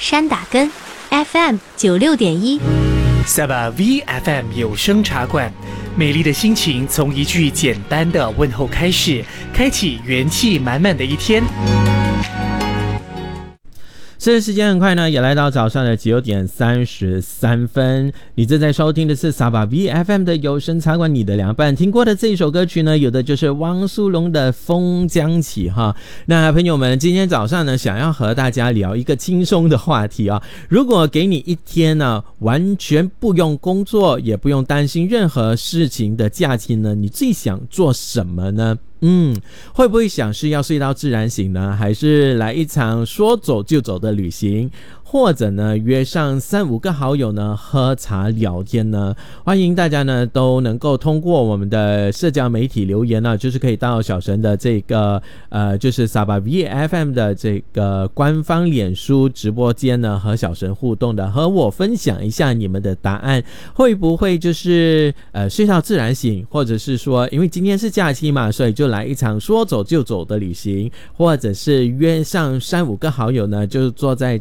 山打根 FM 96.1。 Saba VFM 有声茶馆，美丽的心情从一句简单的问候开始，开启元气满满的一天。 现在时间很快呢，也来到早上的9点33分。你正在收听的是 Saba VFM 的有声茶馆，你的凉拌。听过的这一首歌曲呢，有的就是汪苏泷的《风将起》哈。那朋友们，今天早上呢，想要和大家聊一个轻松的话题啊。如果给你一天呢，完全不用工作，也不用担心任何事情的假期呢，你最想做什么呢？会不会想是要睡到自然醒呢？还是来一场说走就走的旅行？或者呢，约上3-5个好友呢，喝茶聊天呢？欢迎大家呢都能够通过我们的社交媒体留言呢，就是可以到小神的这个就是 Saba VFM 的这个官方脸书直播间呢，和小神互动的，和我分享一下你们的答案，会不会就是睡到自然醒，或者是说因为今天是假期嘛，所以就来一场说走就走的旅行，或者是约上3-5个好友呢，就坐在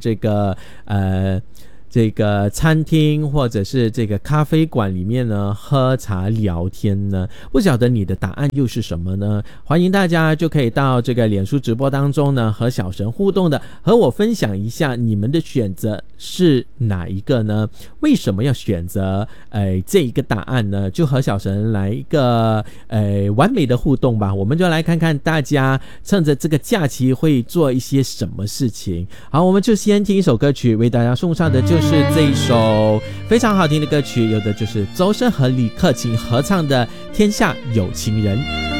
这个餐厅或者是这个咖啡馆里面呢，喝茶聊天呢？不晓得你的答案又是什么呢？欢迎大家就可以到这个脸书直播当中呢，和小神互动的，和我分享一下你们的选择是哪一个呢？为什么要选择这一个答案呢？就和小神来一个完美的互动吧。我们就来看看大家趁着这个假期会做一些什么事情。好，我们就先听一首歌曲，为大家送上的就是这一首非常好听的歌曲，有的就是周深和李克勤合唱的《天下有情人》。